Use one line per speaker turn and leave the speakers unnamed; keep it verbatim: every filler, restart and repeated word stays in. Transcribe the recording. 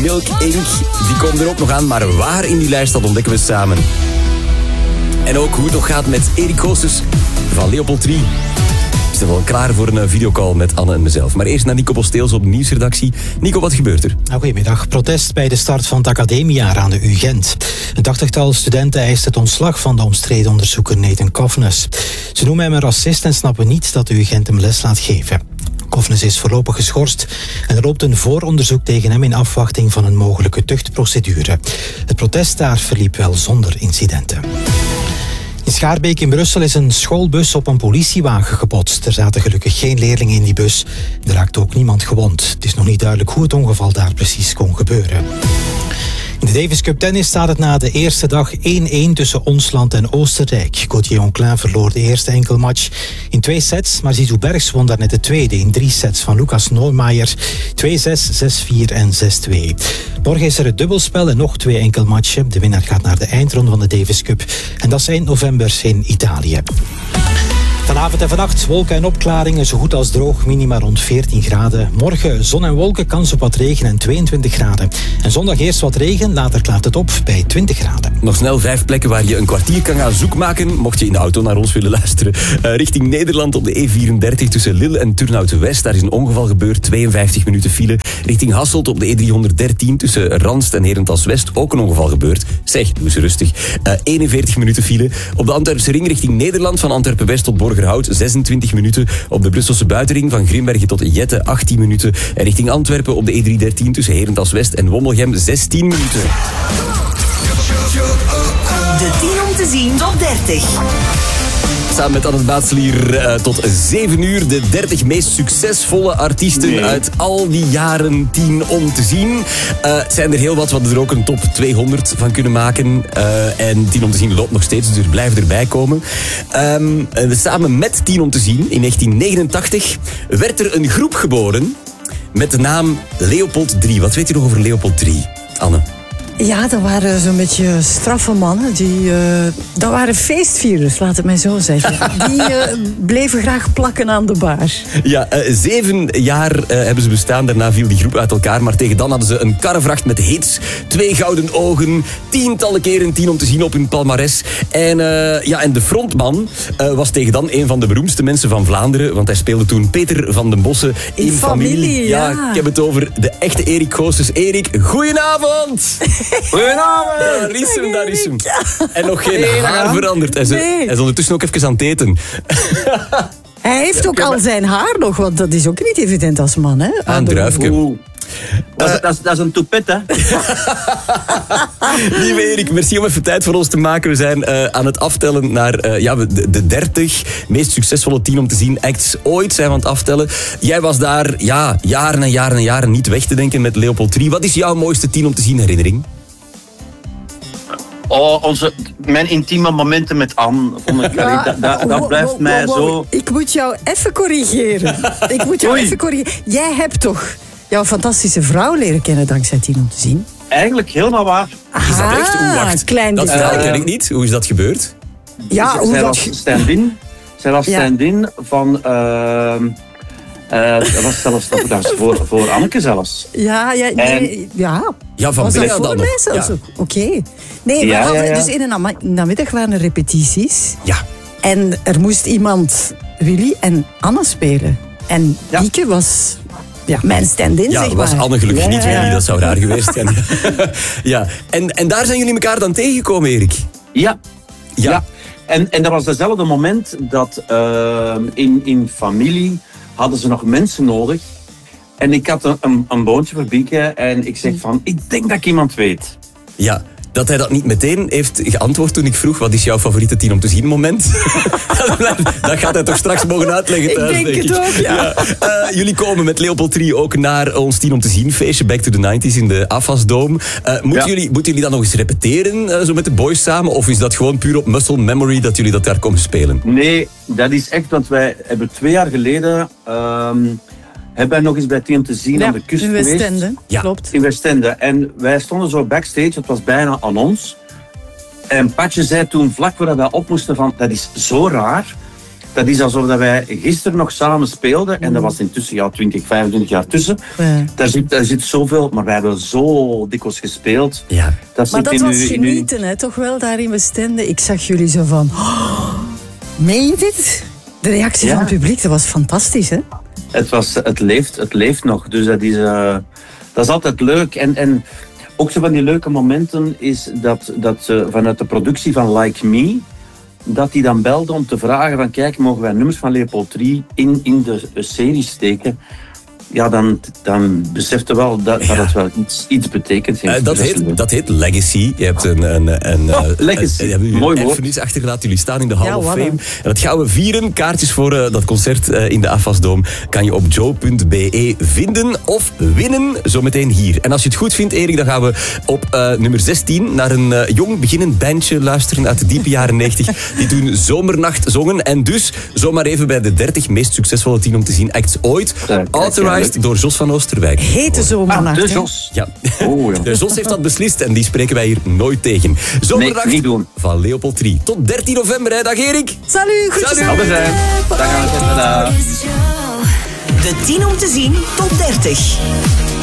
Milk Incorporated. Die komen er ook nog aan, maar waar in die lijst, dat ontdekken we samen. En ook hoe het nog gaat met Erik Goossens van Leopold drie. We zijn wel klaar voor een videocall met Anne en mezelf. Maar eerst naar Nico Bosteels op de nieuwsredactie. Nico, wat gebeurt er?
Nou, goedemiddag. Protest bij de start van het academiejaar aan de U Gent. Een tachtigtal studenten eist het ontslag van de omstreden onderzoeker Nathan Kovnes. Ze noemen hem een racist en snappen niet dat de U Gent hem les laat geven. Kovnes is voorlopig geschorst en er loopt een vooronderzoek tegen hem in afwachting van een mogelijke tuchtprocedure. Het protest daar verliep wel zonder incidenten. In Schaarbeek in Brussel is een schoolbus op een politiewagen gebotst. Er zaten gelukkig geen leerlingen in die bus. Er raakte ook niemand gewond. Het is nog niet duidelijk hoe het ongeval daar precies kon gebeuren. In de Davis Cup tennis staat het na de eerste dag één-één tussen ons land en Oostenrijk. Gauthier Onclin verloor de eerste enkelmatch in twee sets, maar Zizou Bergs won daarnet de tweede in drie sets van Lucas Neumeier. twee-zes, zes-vier en zes-twee. Morgen is er het dubbelspel en nog twee enkelmatchen. De winnaar gaat naar de eindronde van de Davis Cup en dat is eind november in Italië. Vanavond en vannacht wolken en opklaringen, zo goed als droog, minima rond veertien graden. Morgen zon en wolken, kans op wat regen en tweeëntwintig graden. En zondag eerst wat regen, later klaart het op bij twintig graden.
Nog snel vijf plekken waar je een kwartier kan gaan zoek maken, mocht je in de auto naar ons willen luisteren. Uh, richting Nederland op de E vierendertig tussen Lille en Turnhout-West. Daar is een ongeval gebeurd, tweeënvijftig minuten file. Richting Hasselt op de E driehonderddertien tussen Ranst en Herentals-West ook een ongeval gebeurd. Zeg, doe eens rustig. Uh, eenenveertig minuten file. Op de Antwerpse ring richting Nederland van Antwerpen-West tot Borgerhout zesentwintig minuten. Op de Brusselse buitenring van Grimbergen tot Jette achttien minuten. En richting Antwerpen op de E driehonderddertien tussen Herentals-West en Wommelgem zestien minuten.
De tien om te zien top dertig.
Samen met Anne Baatselier uh, tot zeven uur de dertig meest succesvolle artiesten nee. uit al die jaren tien om te zien. Uh, zijn er heel wat, we er ook een top tweehonderd van kunnen maken. Uh, en tien om te zien loopt nog steeds, dus er blijven erbij komen. Um, uh, samen met tien om te zien, in negentien negenentachtig, werd er een groep geboren met de naam Leopold drie. Wat weet je nog over Leopold drie, Anne?
Ja, dat waren zo'n beetje straffe mannen. Die, uh, dat waren feestvierers, laat het mij zo zeggen. Die uh, bleven graag plakken aan de bar.
Ja, uh, zeven jaar uh, hebben ze bestaan. Daarna viel die groep uit elkaar. Maar tegen dan hadden ze een karrevracht met hits. Twee gouden ogen. Tientallen keren tien om te zien op hun palmares. En, uh, ja, en de frontman uh, was tegen dan een van de beroemdste mensen van Vlaanderen. Want hij speelde toen Peter van den Bossen in, in familie. familie ja. ja, ik heb het over de echte Erik Goossens. Erik, goedenavond!
Goedenavond!
Ja, daar is hem, daar is hem. En nog geen nee, haar veranderd. Hij, nee. hij is ondertussen ook even aan het eten.
Hij heeft ook al zijn haar nog, want dat is ook niet evident als man, hè?
Aan een druifje.
Oeh. Dat, is, dat, is, dat is een toepet, hè?
Lieve Erik, merci om even tijd voor ons te maken. We zijn uh, aan het aftellen naar uh, ja, de, de dertig meest succesvolle tien om te zien acts ooit zijn we aan het aftellen. Jij was daar ja, jaren en jaren en jaren niet weg te denken met Leopold drie. Wat is jouw mooiste tien om te zien herinnering?
Oh, onze, mijn intieme momenten met Anne. Vond ik, ja, dat, dat, dat blijft wow, wow, mij wow, zo...
Ik moet jou even corrigeren. Ik moet jou Oei. even corrigeren. Jij hebt toch jouw fantastische vrouw leren kennen dankzij tien om te zien?
Eigenlijk helemaal waar.
Aha,
is dat echt? Hoe, wacht,
klein
dat verhaal
uh,
ken ik niet. Hoe is dat gebeurd?
Ja,
zij,
hoe
zij
dat...
was stand-in. Zij was ja. stand-in van... Uh, Uh, dat was zelfs dat was voor, voor Anneke zelfs.
Ja, ja, nee, en, ja.
ja van
was dat
Bella
voor
dan
mij zelfs
ja.
Oké. Okay. Nee,
ja,
we hadden,
ja, ja.
dus in een namiddag waren er repetities.
Ja.
En er moest iemand Willy en Anne spelen. En ja. Dieke was... Ja, mijn stand-in,
ja,
zeg maar.
was Anne gelukkig
ja,
niet
ja.
Willy, dat zou raar geweest zijn. ja. en, en daar zijn jullie elkaar dan tegengekomen, Erik?
Ja.
Ja.
ja. En, en dat was hetzelfde moment dat uh, in, in familie hadden ze nog mensen nodig. En ik had een, een, een boontje voor Bieke en ik zeg van, ik denk dat ik iemand weet.
Ja. Dat hij dat niet meteen heeft geantwoord toen ik vroeg... wat is jouw favoriete tien om te zien moment? Dat gaat hij toch straks mogen uitleggen thuis,
ik denk,
denk
het
ik.
ook, ja.
ja. Uh, jullie komen met Leopold drie ook naar ons tien om te zien feestje... Back to the nineties in de Afasdome. Uh, moeten, ja. jullie, moeten jullie dat nog eens repeteren, uh, zo met de boys samen? Of is dat gewoon puur op muscle memory dat jullie dat daar komen spelen?
Nee, dat is echt... Want wij hebben twee jaar geleden... Um, hebben wij nog eens bij tien om te zien ja, aan de kust
in
geweest.
Westende,
ja.
klopt.
In Westende. En wij stonden zo backstage, het was bijna aan ons. En Patje zei toen, vlak voordat wij op moesten, van, dat is zo raar. Dat is alsof dat wij gisteren nog samen speelden. En dat was intussen ja, twintig, vijfentwintig jaar tussen.
Ja.
Daar, zit, daar zit zoveel, maar wij hebben zo dikwijls gespeeld.
Ja.
Dat
Maar
zit
dat
in
was
u- in u-
genieten, hè? Toch wel daar in Westende. Ik zag jullie zo van... Oh, meen je dit? De reactie
Ja.
van het publiek, dat was fantastisch, hè?
Het, was, het, leeft, het leeft nog. Dus dat is, uh, dat is altijd leuk. En, en ook zo van die leuke momenten is dat, dat uh, vanuit de productie van Like Me, dat die dan belde om te vragen van kijk, mogen wij nummers van Leopold drie in, in de uh, serie steken? Ja, dan, dan beseft je wel dat, dat het wel iets, iets betekent.
Uh, dat, heet, dat heet Legacy. Je hebt een... een, een
Oh, Legacy.
Een, een, een,
Mooi woord.
erfenis achtergelaten. Jullie staan in de Hall
Ja,
of
wat
Fame.
dan?
En dat gaan we vieren. Kaartjes voor uh, dat concert uh, in de Afasdoom kan je op joe punt b e vinden of winnen zometeen hier. En als je het goed vindt, Erik, dan gaan we op uh, nummer zestien naar een uh, jong beginnend bandje luisteren uit de diepe jaren negentig. Die toen Zomernacht zongen. En dus zomaar even bij de dertig meest succesvolle tien om te zien acts ooit.
Ja,
Authorized door Jos van Oosterwijk.
Hete
Ah,
zomernacht,
de
hè?
Jos.
Ja.
Oh, ja.
De Jos heeft dat beslist en die spreken wij hier nooit tegen. Zomernacht
Nee, niet doen.
van Leopold drie. Tot dertien november, hè. Dag Erik.
Salut, groetjes.
Salut.
Al we zijn. Dag aan het
De tien om te zien tot dertig.